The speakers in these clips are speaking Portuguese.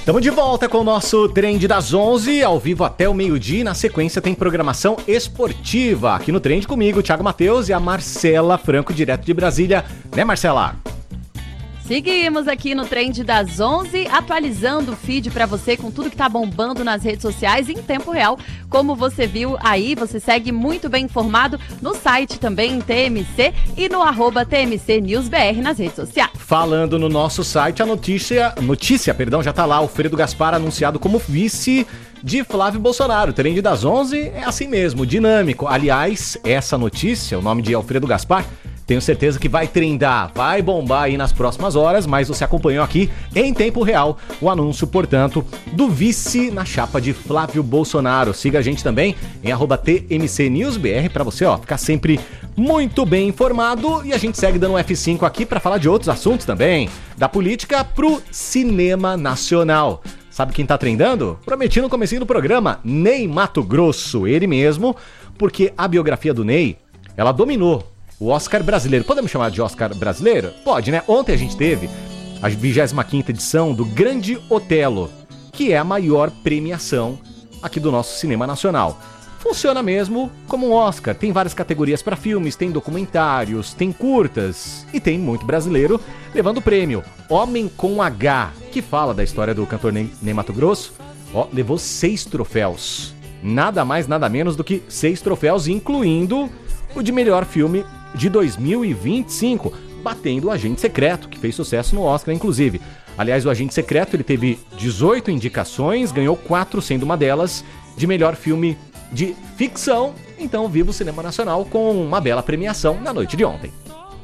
Estamos de volta com o nosso Trend das 11, ao vivo até o meio-dia. E na sequência tem programação esportiva. Aqui no Trend comigo, o Thiago Matheus e a Marcela Franco, direto de Brasília. Né, Marcela? Seguimos aqui no Trend das 11, atualizando o feed para você com tudo que tá bombando nas redes sociais em tempo real. Como você viu aí, você segue muito bem informado no site também, TMC, e no @TMCNewsBR nas redes sociais. Falando no nosso site, a notícia, já tá lá, Alfredo Gaspar anunciado como vice de Flávio Bolsonaro. O Trend das 11 é assim mesmo, dinâmico. Aliás, essa notícia, o nome de Alfredo Gaspar, tenho certeza que vai trendar, vai bombar aí nas próximas horas, mas você acompanhou aqui em tempo real o anúncio, portanto, do vice na chapa de Flávio Bolsonaro. Siga a gente também em @TMCNewsBR para você, ficar sempre muito bem informado. E a gente segue dando um F5 aqui para falar de outros assuntos também, da política pro cinema nacional. Sabe quem tá trendando? Prometi no comecinho do programa, Ney Matogrosso, ele mesmo, porque a biografia do Ney, ela dominou o Oscar brasileiro. Podemos chamar de Oscar brasileiro? Pode, né? Ontem a gente teve a 25ª edição do Grande Otelo, que é a maior premiação aqui do nosso cinema nacional. Funciona mesmo como um Oscar. Tem várias categorias para filmes, tem documentários, tem curtas e tem muito brasileiro levando o prêmio. Homem com H, que fala da história do cantor Ney Matogrosso, levou 6 troféus. Nada mais, nada menos do que 6 troféus, incluindo o de melhor filme de 2025, batendo o Agente Secreto, que fez sucesso no Oscar, inclusive. Aliás, o Agente Secreto, ele teve 18 indicações, ganhou 4, sendo uma delas de melhor filme de ficção. Então, viva o cinema nacional com uma bela premiação na noite de ontem.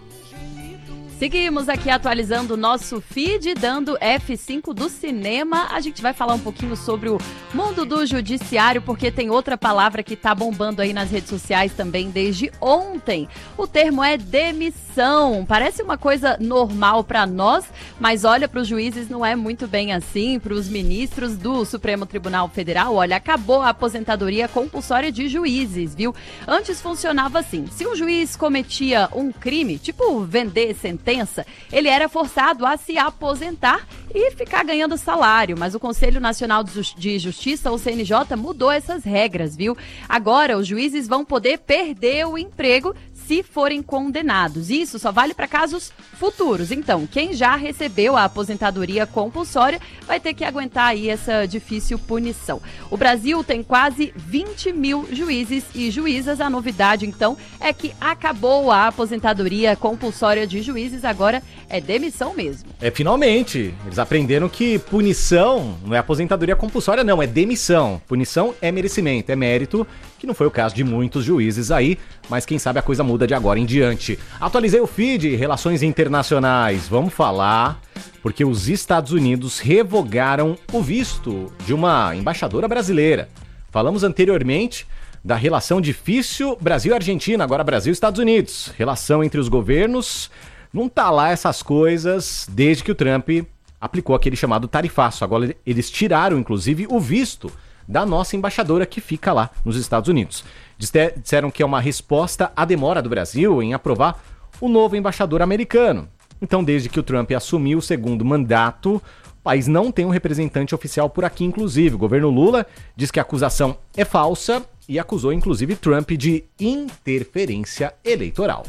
Seguimos aqui atualizando o nosso feed, dando F5 do cinema. A gente vai falar um pouquinho sobre o mundo do judiciário, porque tem outra palavra que tá bombando aí nas redes sociais também desde ontem. O termo é demissão. Parece uma coisa normal para nós, mas olha, para os juízes não é muito bem assim. Para os ministros do Supremo Tribunal Federal, olha, acabou a aposentadoria compulsória de juízes, viu? Antes funcionava assim: se um juiz cometia um crime, tipo vender sentença, ele era forçado a se aposentar e ficar ganhando salário, mas o Conselho Nacional de Justiça, o CNJ, mudou essas regras, viu? Agora os juízes vão poder perder o emprego se forem condenados. Isso só vale para casos futuros. Então, quem já recebeu a aposentadoria compulsória vai ter que aguentar aí essa difícil punição. O Brasil tem quase 20 mil juízes e juízas. A novidade, então, é que acabou a aposentadoria compulsória de juízes, agora é demissão mesmo. Finalmente, eles aprenderam que punição não é aposentadoria compulsória, não, é demissão. Punição é merecimento, é mérito, que não foi o caso de muitos juízes aí, mas quem sabe a coisa muda de agora em diante. Atualizei o feed, relações internacionais, vamos falar, porque os Estados Unidos revogaram o visto de uma embaixadora brasileira. Falamos anteriormente da relação difícil Brasil-Argentina, agora Brasil-Estados Unidos. Relação entre os governos, não tá lá essas coisas desde que o Trump aplicou aquele chamado tarifaço. Agora eles tiraram, inclusive, o visto da nossa embaixadora que fica lá nos Estados Unidos. Disseram que é uma resposta à demora do Brasil em aprovar o novo embaixador americano. Então, desde que o Trump assumiu o segundo mandato, o país não tem um representante oficial por aqui, inclusive. O governo Lula diz que a acusação é falsa e acusou, inclusive, Trump de interferência eleitoral.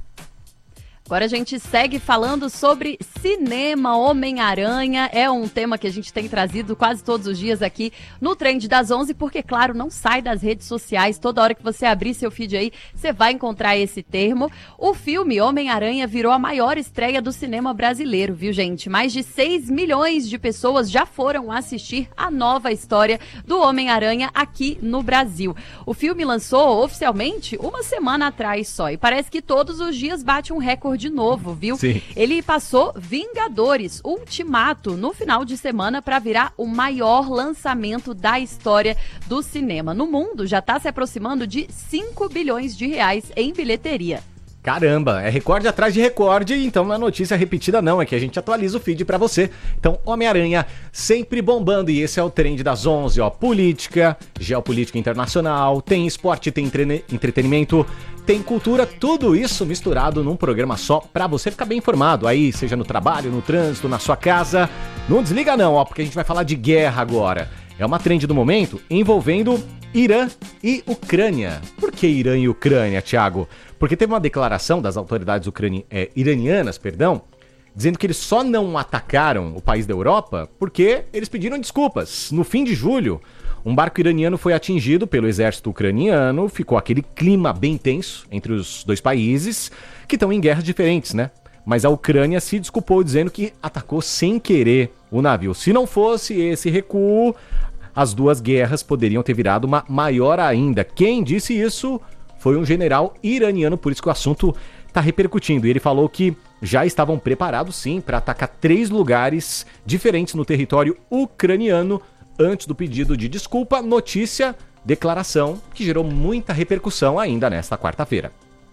Agora a gente segue falando sobre cinema. Homem-Aranha é um tema que a gente tem trazido quase todos os dias aqui no Trend das 11, porque, claro, não sai das redes sociais. Toda hora que você abrir seu feed aí, você vai encontrar esse termo. O filme Homem-Aranha virou a maior estreia do cinema brasileiro, viu, gente? Mais de 6 milhões de pessoas já foram assistir a nova história do Homem-Aranha aqui no Brasil. O filme lançou oficialmente uma semana atrás só, e parece que todos os dias bate um recorde de novo, viu? Sim. Ele passou Vingadores Ultimato no final de semana para virar o maior lançamento da história do cinema. No mundo, já está se aproximando de 5 bilhões de reais em bilheteria. Caramba, é recorde atrás de recorde, então não é notícia repetida não, é que a gente atualiza o feed pra você. Então, Homem-Aranha sempre bombando, e esse é o Trend das 11, política, geopolítica internacional, tem esporte, tem entretenimento, tem cultura, tudo isso misturado num programa só pra você ficar bem informado, aí seja no trabalho, no trânsito, na sua casa. Não desliga não, ó, porque a gente vai falar de guerra agora. É uma trend do momento envolvendo Irã e Ucrânia. Por que Irã e Ucrânia, Thiago? Porque teve uma declaração das autoridades iranianas, dizendo que eles só não atacaram o país da Europa porque eles pediram desculpas. No fim de julho, um barco iraniano foi atingido pelo exército ucraniano, ficou aquele clima bem tenso entre os dois países, que estão em guerras diferentes, né? Mas a Ucrânia se desculpou dizendo que atacou sem querer o navio. Se não fosse esse recuo, as duas guerras poderiam ter virado uma maior ainda. Quem disse isso foi um general iraniano, por isso que o assunto está repercutindo. E ele falou que já estavam preparados, sim, para atacar 3 lugares diferentes no território ucraniano antes do pedido de desculpa, notícia, declaração, que gerou muita repercussão ainda nesta quarta-feira.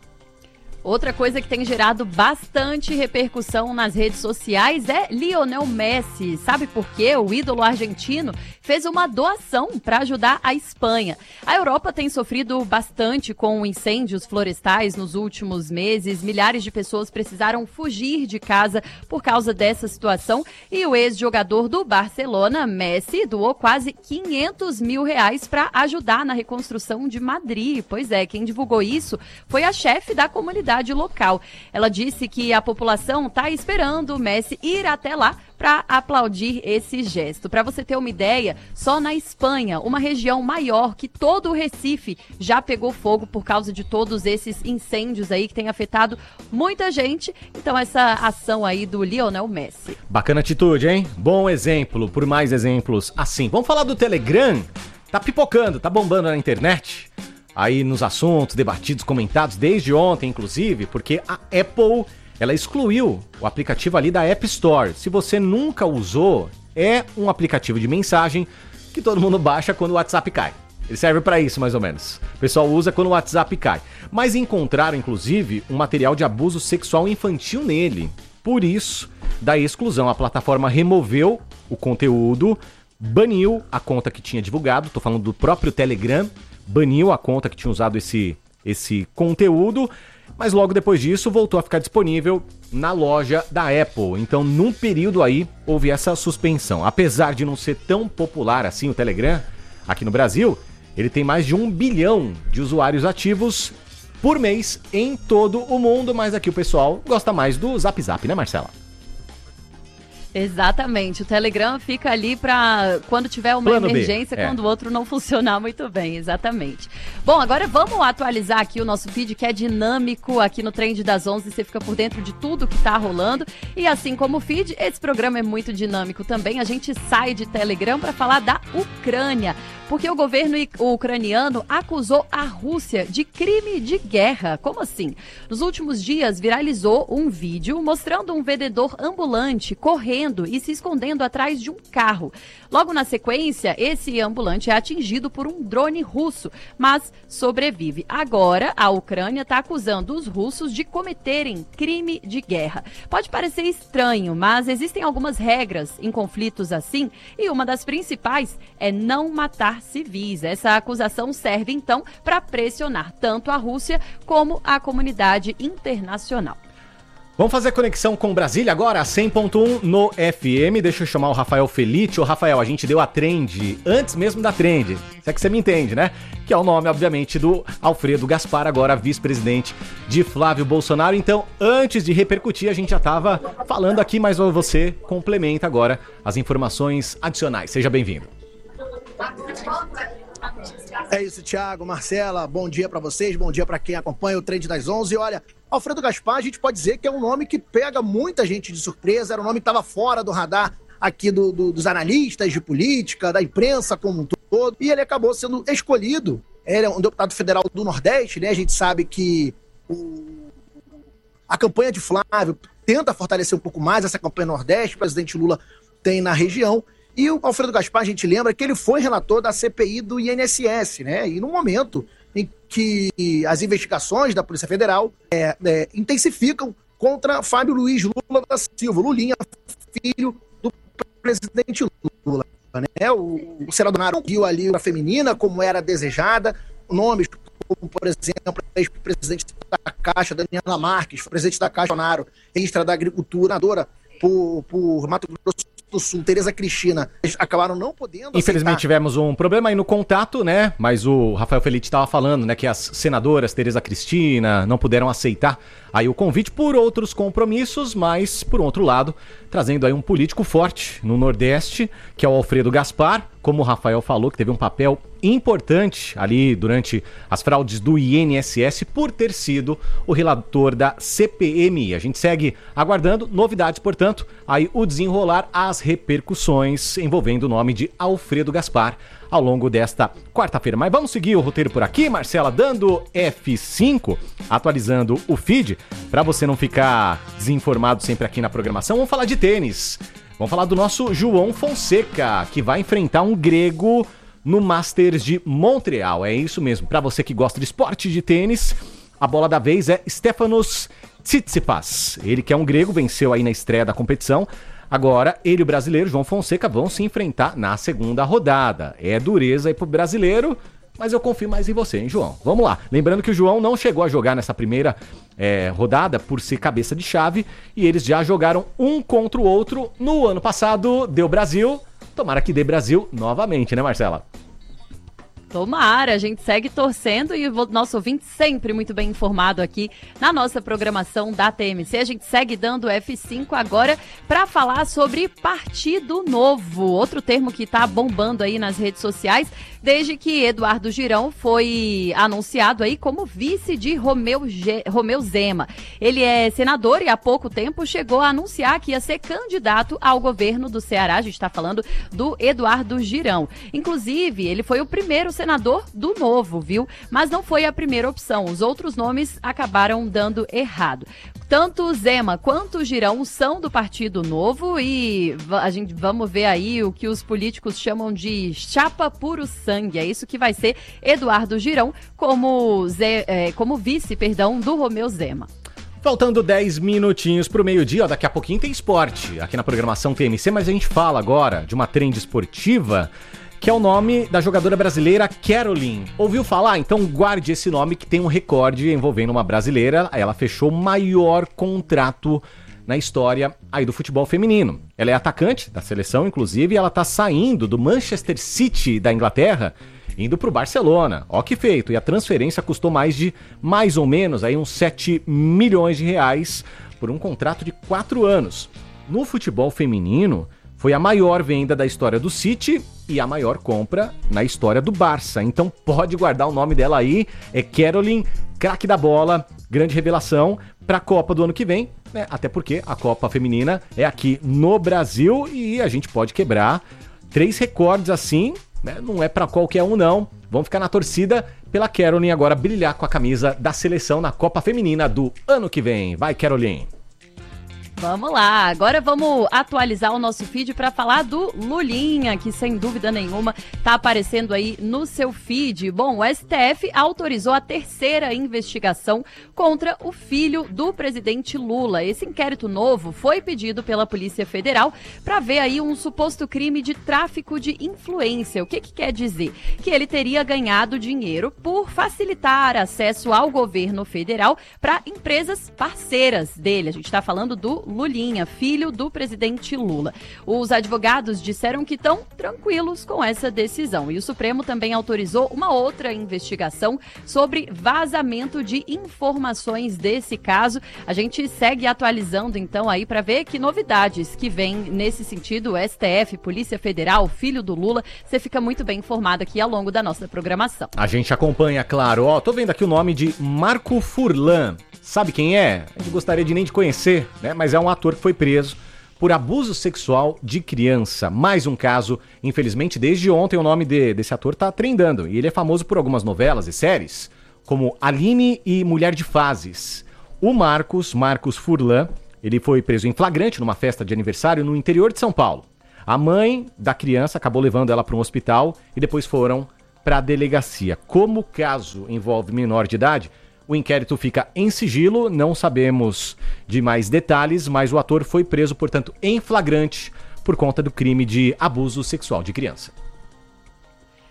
Outra coisa que tem gerado bastante repercussão nas redes sociais é Lionel Messi. Sabe por quê? O ídolo argentino fez uma doação para ajudar a Espanha. A Europa tem sofrido bastante com incêndios florestais nos últimos meses. Milhares de pessoas precisaram fugir de casa por causa dessa situação. E o ex-jogador do Barcelona, Messi, doou quase R$500 mil para ajudar na reconstrução de Madrid. Pois é, quem divulgou isso foi a chefe da comunidade local. Ela disse que a população está esperando o Messi ir até lá para aplaudir esse gesto. Para você ter uma ideia, só na Espanha, uma região maior que todo o Recife já pegou fogo por causa de todos esses incêndios aí que tem afetado muita gente. Então essa ação aí do Lionel Messi. Bacana atitude, hein? Bom exemplo, por mais exemplos assim. Vamos falar do Telegram? Tá pipocando, tá bombando na internet. Aí nos assuntos debatidos, comentados desde ontem, inclusive, porque a Apple, ela excluiu o aplicativo ali da App Store. Se você nunca usou, é um aplicativo de mensagem que todo mundo baixa quando o WhatsApp cai. Ele serve para isso, mais ou menos. O pessoal usa quando o WhatsApp cai. Mas encontraram, inclusive, um material de abuso sexual infantil nele. Por isso, da exclusão, a plataforma removeu o conteúdo, baniu a conta que tinha divulgado, tô falando do próprio Telegram, baniu a conta que tinha usado esse conteúdo, mas logo depois disso voltou a ficar disponível na loja da Apple. Então, num período aí, houve essa suspensão. Apesar de não ser tão popular assim o Telegram, aqui no Brasil, ele tem mais de 1 bilhão de usuários ativos por mês em todo o mundo, mas aqui o pessoal gosta mais do Zap Zap, né, Marcela? Exatamente, o Telegram fica ali para quando tiver uma Plano emergência, B, quando o outro não funcionar muito bem, exatamente. Bom, agora vamos atualizar aqui o nosso feed, que é dinâmico aqui no Trend das 11, você fica por dentro de tudo que tá rolando, e assim como o feed, esse programa é muito dinâmico também, a gente sai de Telegram para falar da Ucrânia, porque o governo ucraniano acusou a Rússia de crime de guerra. Como assim? Nos últimos dias viralizou um vídeo mostrando um vendedor ambulante correndo e se escondendo atrás de um carro. Logo na sequência, esse ambulante é atingido por um drone russo, mas sobrevive. Agora, a Ucrânia está acusando os russos de cometerem crime de guerra. Pode parecer estranho, mas existem algumas regras em conflitos assim, e uma das principais é não matar civis. Essa acusação serve, então, para pressionar tanto a Rússia como a comunidade internacional. Vamos fazer conexão com Brasília agora, 100.1 no FM. Deixa eu chamar o Rafael Felite. Ô, Rafael, a gente deu a trend antes mesmo da trend. Se é que você me entende, né? Que é o nome, obviamente, do Alfredo Gaspar, agora vice-presidente de Flávio Bolsonaro. Então, antes de repercutir, a gente já estava falando aqui, mas você complementa agora as informações adicionais. Seja bem-vindo. É isso, Thiago, Marcela, bom dia pra vocês, bom dia pra quem acompanha o Trend das 11. Olha, Alfredo Gaspar, a gente pode dizer que é um nome que pega muita gente de surpresa, era um nome que estava fora do radar aqui dos analistas de política, da imprensa como um todo, e ele acabou sendo escolhido. Ele é um deputado federal do Nordeste, né? A gente sabe que a campanha de Flávio tenta fortalecer um pouco mais essa campanha Nordeste, o presidente Lula tem na região. E o Alfredo Gaspar, a gente lembra que ele foi relator da CPI do INSS, né? E no momento em que as investigações da Polícia Federal intensificam contra Fábio Luiz Lula da Silva, Lulinha, filho do presidente Lula, né? O senador Naro viu ali a feminina como era desejada, nomes como, por exemplo, a ex-presidente da Caixa, Daniela Marques, presidente da Caixa, Bolsonaro, ministra da Agricultura, senadora por Mato Grosso do Sul, Tereza Cristina, eles acabaram não podendo Infelizmente aceitar. tivemos um problema aí no contato, né? Mas o Rafael Felite estava falando, né, que as senadoras Tereza Cristina não puderam aceitar aí o convite por outros compromissos, mas, por outro lado, trazendo aí um político forte no Nordeste, que é o Alfredo Gaspar, como o Rafael falou, que teve um papel importante ali durante as fraudes do INSS por ter sido o relator da CPMI. A gente segue aguardando novidades, portanto, aí o desenrolar, as repercussões envolvendo o nome de Alfredo Gaspar ao longo desta quarta-feira. Mas vamos seguir o roteiro por aqui, Marcela, dando F5, atualizando o feed, para você não ficar desinformado sempre aqui na programação. Vamos falar de tênis. Vamos falar do nosso João Fonseca, que vai enfrentar um grego no Masters de Montreal. É isso mesmo. Para você que gosta de esporte de tênis, a bola da vez é Stefanos Tsitsipas. Ele que é um grego, venceu aí na estreia da competição. Agora, ele e o brasileiro João Fonseca vão se enfrentar na segunda rodada. É dureza aí pro brasileiro, mas eu confio mais em você, hein, João? Vamos lá. Lembrando que o João não chegou a jogar nessa primeira rodada por ser cabeça de chave, e eles já jogaram um contra o outro no ano passado. Deu Brasil. Tomara que dê Brasil novamente, né, Marcela? Tomara, a gente segue torcendo e o nosso ouvinte sempre muito bem informado aqui na nossa programação da TMC. A gente segue dando F5 agora para falar sobre Partido Novo, outro termo que está bombando aí nas redes sociais, desde que Eduardo Girão foi anunciado aí como vice de Romeu Zema. Ele é senador e há pouco tempo chegou a anunciar que ia ser candidato ao governo do Ceará. A gente está falando do Eduardo Girão. Inclusive, ele foi o primeiro senador do Novo, viu? Mas não foi a primeira opção. Os outros nomes acabaram dando errado. Tanto Zema quanto Girão são do Partido Novo e vamos ver aí o que os políticos chamam de chapa puro sangue. É isso que vai ser Eduardo Girão como vice, do Romeu Zema. Faltando 10 minutinhos pro meio-dia, daqui a pouquinho tem esporte aqui na programação TMC, mas a gente fala agora de uma trend esportiva, que é o nome da jogadora brasileira Caroline. Ouviu falar? Então guarde esse nome, que tem um recorde envolvendo uma brasileira. Ela fechou o maior contrato na história aí do futebol feminino. Ela é atacante da seleção, inclusive, e ela tá saindo do Manchester City da Inglaterra, indo pro Barcelona. Ó que feito. E a transferência custou mais ou menos aí uns 7 milhões de reais por um contrato de 4 anos. No futebol feminino, foi a maior venda da história do City e a maior compra na história do Barça. Então pode guardar o nome dela aí. É Caroline, craque da bola, grande revelação para a Copa do ano que vem, né? Até porque a Copa Feminina é aqui no Brasil e a gente pode quebrar 3 recordes assim, né? Não é para qualquer um, não. Vamos ficar na torcida pela Caroline agora brilhar com a camisa da seleção na Copa Feminina do ano que vem. Vai, Caroline! Vamos lá, agora vamos atualizar o nosso feed para falar do Lulinha, que sem dúvida nenhuma está aparecendo aí no seu feed. Bom, o STF autorizou a terceira investigação contra o filho do presidente Lula. Esse inquérito novo foi pedido pela Polícia Federal para ver aí um suposto crime de tráfico de influência. O que quer dizer? Que ele teria ganhado dinheiro por facilitar acesso ao governo federal para empresas parceiras dele. A gente está falando do Lulinha, filho do presidente Lula. Os advogados disseram que estão tranquilos com essa decisão. E o Supremo também autorizou uma outra investigação sobre vazamento de informações desse caso. A gente segue atualizando então aí para ver que novidades que vem nesse sentido. O STF, Polícia Federal, filho do Lula. Você fica muito bem informado aqui ao longo da nossa programação. A gente acompanha, claro. Ó, tô vendo aqui o nome de Marco Furlan. Sabe quem é? A gente gostaria de nem de conhecer, né? Mas é um ator que foi preso por abuso sexual de criança. Mais um caso, infelizmente, desde ontem o nome desse ator tá trendando. E ele é famoso por algumas novelas e séries, como Aline e Mulher de Fases. O Marcos Furlan, ele foi preso em flagrante numa festa de aniversário no interior de São Paulo. A mãe da criança acabou levando ela para um hospital e depois foram para a delegacia. Como o caso envolve menor de idade, o inquérito fica em sigilo, não sabemos de mais detalhes, mas o ator foi preso, portanto, em flagrante por conta do crime de abuso sexual de criança.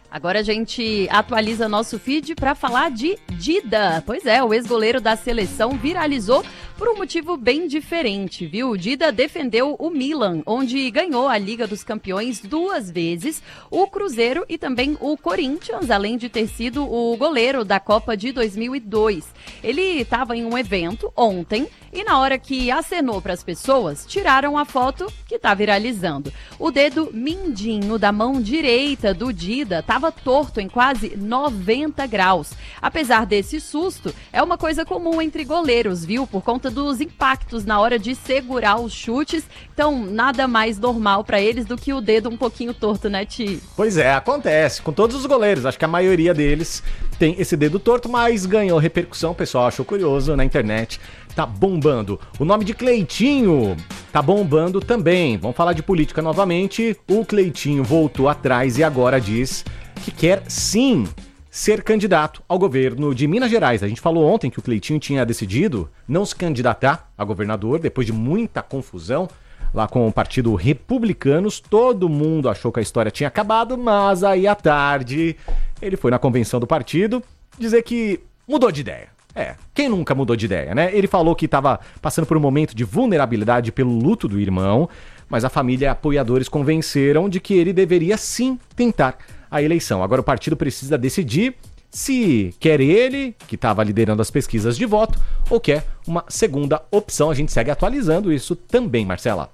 Agora a gente atualiza nosso feed para falar de Dida. Pois é, o ex-goleiro da seleção viralizou por um motivo bem diferente, viu? O Dida defendeu o Milan, onde ganhou a Liga dos Campeões 2 vezes, o Cruzeiro e também o Corinthians, além de ter sido o goleiro da Copa de 2002. Ele estava em um evento ontem e na hora que acenou para as pessoas, tiraram a foto que está viralizando. O dedo mindinho da mão direita do Dida estava torto em quase 90 graus. Apesar desse susto, é uma coisa comum entre goleiros, viu? Por conta dos impactos na hora de segurar os chutes. Então, nada mais normal para eles do que o dedo um pouquinho torto, né, Ti? Pois é, acontece com todos os goleiros. Acho que a maioria deles tem esse dedo torto, mas ganhou repercussão. O pessoal achou curioso na internet. Tá bombando. O nome de Cleitinho tá bombando também. Vamos falar de política novamente. O Cleitinho voltou atrás e agora diz que quer sim ser candidato ao governo de Minas Gerais. A gente falou ontem que o Cleitinho tinha decidido não se candidatar a governador depois de muita confusão lá com o Partido Republicanos. Todo mundo achou que a história tinha acabado, mas aí à tarde ele foi na convenção do partido dizer que mudou de ideia. Quem nunca mudou de ideia, né? Ele falou que estava passando por um momento de vulnerabilidade pelo luto do irmão, mas a família e apoiadores convenceram de que ele deveria sim tentar a eleição. Agora o partido precisa decidir se quer ele, que estava liderando as pesquisas de voto, ou quer uma segunda opção. A gente segue atualizando isso também, Marcela.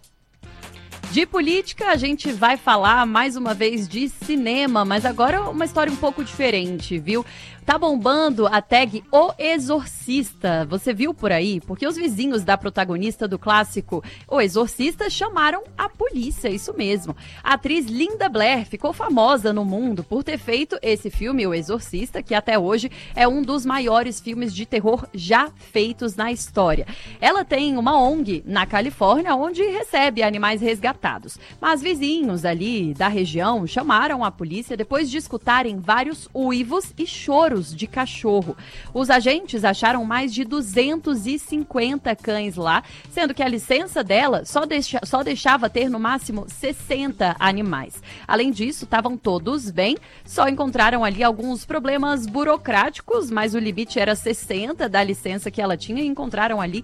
De política, a gente vai falar mais uma vez de cinema, mas agora uma história um pouco diferente, viu? Tá bombando a tag O Exorcista. Você viu por aí? Porque os vizinhos da protagonista do clássico O Exorcista chamaram a polícia, isso mesmo. A atriz Linda Blair ficou famosa no mundo por ter feito esse filme, O Exorcista, que até hoje é um dos maiores filmes de terror já feitos na história. Ela tem uma ONG na Califórnia, onde recebe animais resgatados. Mas vizinhos ali da região chamaram a polícia depois de escutarem vários uivos e choros de cachorro. Os agentes acharam mais de 250 cães lá, sendo que a licença dela só deixava ter no máximo 60 animais. Além disso, estavam todos bem, só encontraram ali alguns problemas burocráticos, mas o limite era 60 da licença que ela tinha e encontraram ali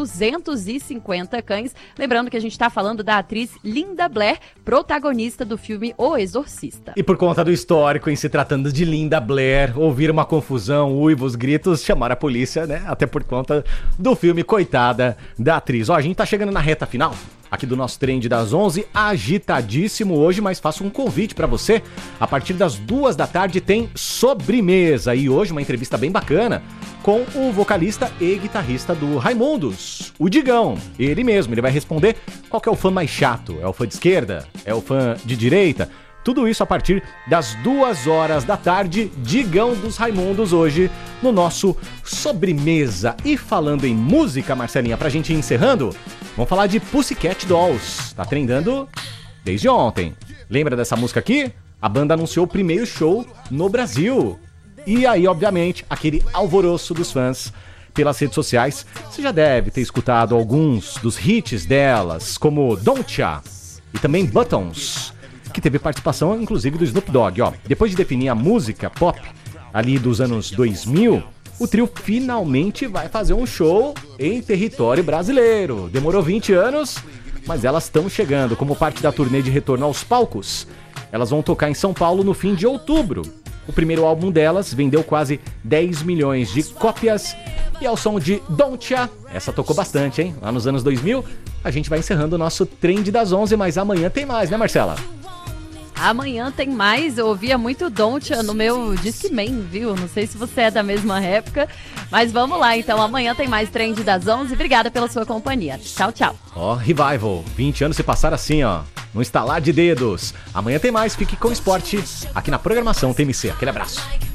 250 cães. Lembrando que a gente está falando da atriz Linda Blair, protagonista do filme O Exorcista. E por conta do histórico em se tratando de Linda Blair, ouvir uma confusão, uivos, gritos, chamaram a polícia, né? Até por conta do filme, coitada da atriz. Ó, a gente tá chegando na reta final aqui do nosso Trend das 11, agitadíssimo hoje, mas faço um convite pra você. A partir das 2 da tarde tem sobremesa e hoje uma entrevista bem bacana com o vocalista e guitarrista do Raimundos, o Digão. Ele mesmo, ele vai responder qual que é o fã mais chato. É o fã de esquerda? É o fã de direita? Tudo isso a partir das 2 horas da tarde, Digão dos Raimundos, hoje no nosso Sobremesa. E falando em música, Marcelinha, pra gente ir encerrando, vamos falar de Pussycat Dolls. Tá trendando desde ontem. Lembra dessa música aqui? A banda anunciou o primeiro show no Brasil. E aí, obviamente, aquele alvoroço dos fãs pelas redes sociais. Você já deve ter escutado alguns dos hits delas, como Don't Ya e também Buttons, que teve participação, inclusive, do Snoop Dogg. Ó, depois de definir a música pop ali dos anos 2000, o trio finalmente vai fazer um show em território brasileiro. Demorou 20 anos, mas elas estão chegando como parte da turnê de retorno aos palcos. Elas vão tocar em São Paulo no fim de outubro. O primeiro álbum delas vendeu quase 10 milhões de cópias. E ao som de Don't Ya, essa tocou bastante, hein? Lá nos anos 2000, a gente vai encerrando o nosso Trend das 11, mas amanhã tem mais, né, Marcela? Amanhã tem mais, eu ouvia muito Don't Ya no meu Discman, viu? Não sei se você é da mesma época, mas vamos lá, então amanhã tem mais Trend das 11. Obrigada pela sua companhia. Tchau, tchau. Ó, Revival, 20 anos se passaram assim, ó, no estalar de dedos. Amanhã tem mais, fique com o esporte aqui na programação TMC. Aquele abraço.